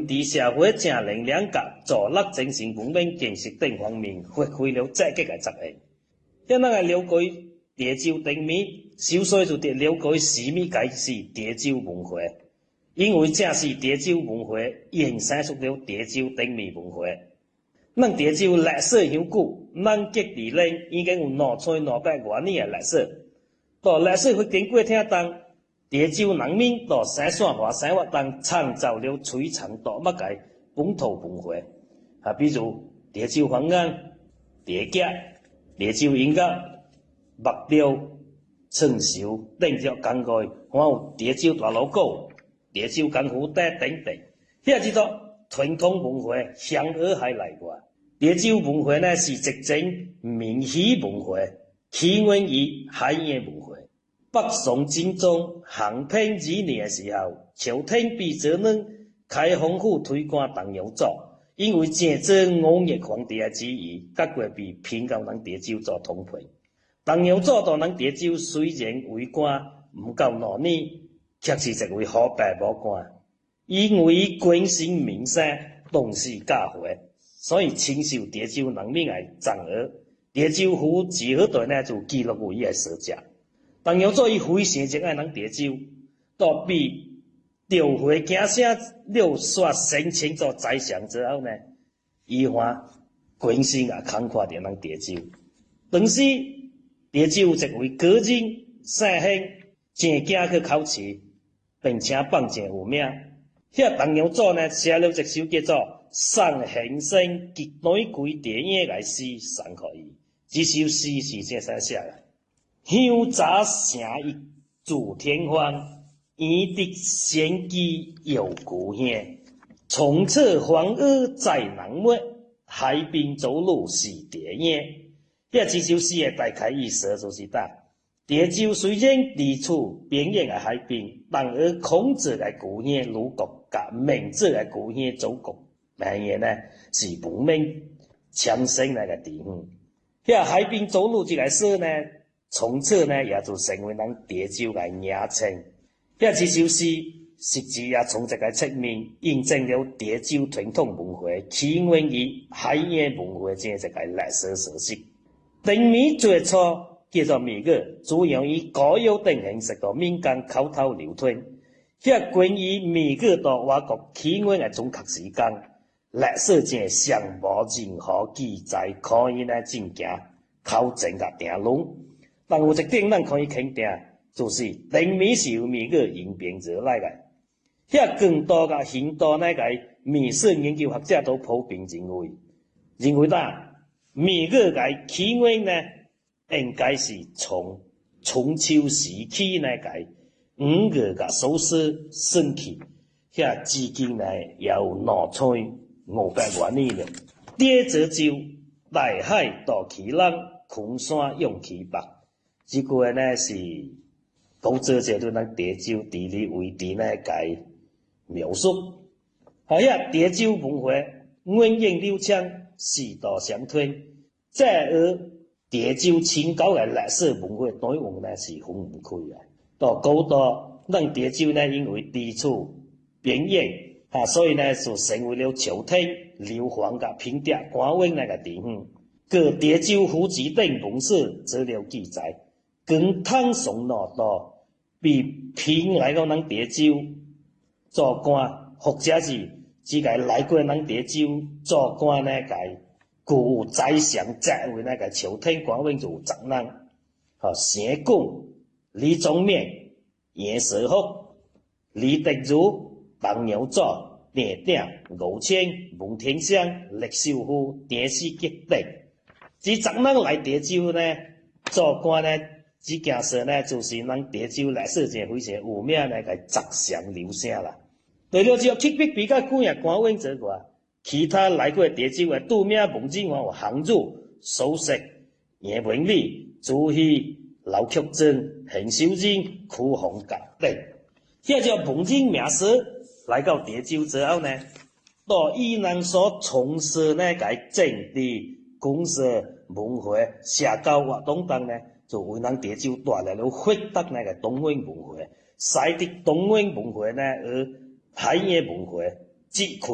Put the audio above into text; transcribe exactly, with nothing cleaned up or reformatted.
文治社會正能兩甲助力精神文明建設等方面發揮了積極嘅作用。因咱係了解潮州等面，首先就得了解什麼解是潮州文化，因為正是潮州文化衍生出了潮州等面文化。咱潮州歷史悠久，咱各地人已經有兩千兩百多年嘅歷史。到歷史發展過程中，潮州人民到生產化生活中創造了璀璨奪目嘅本土文化，啊，比如潮州方言、茶劇、潮州音樂、木雕、春繡等著工藝，還有潮州大鑼鼓、潮州功夫等等等，遐叫做傳統文化向而海內外。潮州文化呢是一種民俗文化，起源於海洋文化。北宋真宗咸平二年嘅時候，朝廷被責任開封府推官鄧耀祖，因為正做五岳皇帝嘅旨意，結果被騙到咱潮州做統批。鄧耀祖到咱潮州雖然為官唔夠兩年，卻是一位好白武官，因為關心民生，重視教化，所以深受潮州人民嘅讚譽。潮州府自後代呢就記錄為伊嘅事跡。鄧耀祖伊非常熱愛咱潮州，到被調回京城了刷升遷做宰相之後呢，伊還關心也看看着咱潮州。當時潮州有一位歌人姓興，正經去考試，並且榜上有名。遐鄧耀祖呢寫了一首叫做《送興生極內歸電影》嘅詩送給伊。這首詩是這樣寫嘅：香札成一祝天荒，燕笛仙姬有故鄉。從此黃河在南沒，海濱走路是電影。遐這首詩嘅大概意思就是呾，潮州雖然地處邊緣嘅海邊，但而孔子嘅故鄉魯國甲孟子嘅故鄉祖國，但係呢是文明強盛那個地方。遐海濱走路這個詩呢，從此呢也就成為咱潮州嘅名稱。遐這首詩實際也從這個側面印證了潮州傳統文化起源於海洋文化這這個歷史事實。等面最初叫做閩語，主要以歌謠等形式到民間口頭流傳。遐關於閩語到我國起源嘅準確時間，歷史正尚無任何記載可以呢進行考證甲定論。但有一點咱可以肯定，就是等面是由閩語演變而來嘅。遐更多嘅很多那個闽史研究學者都普遍認為，認為啦。閩語嘅起源呢，應該是從春秋時期那個五個嘅蘇軾算起，遐至今呢有兩千五百多年了。滇滁州，大海渡其南，昆山用其北。這句呢是講做者對咱潮州地理位置呢個描述。好遐潮州文化源遠流長，世代相傳。這而潮州清高嘅歷史文化內容呢是分唔開嘅。到古代，咱潮州呢因為地處邊緣，啊，所以呢就成為了朝廷流亡甲平地官員那個地方。各潮州府志等文史資料記載，跟唐宋兩代被騙來到咱潮州做官，或者是只個來過咱潮州做官呢個。具有宰相職位那個朝廷官員就有責任，吼，成貢、李宗勉、嚴世福、李德如、鄧耀祖、連鼎、吳清、文天祥、酈秀夫、鄭士傑等，這責任來潮州呢做官呢，這件事呢就是咱潮州歷史上非常有名那個澤祥劉姓啦。除了只有特別比較久嘅官員之外，其他來過潮州嘅著名文人還有杭州、蘇軾、葉文禮、朱熹、劉曲珍、邢秀珍、屈鴻甲等。遐叫文人名士來到潮州之後呢，到伊人所從事呢個政治、軍事、文化、社交活動中呢，就為咱潮州帶來了發達那個東洋文化，使得東洋文化呢而海洋文化。即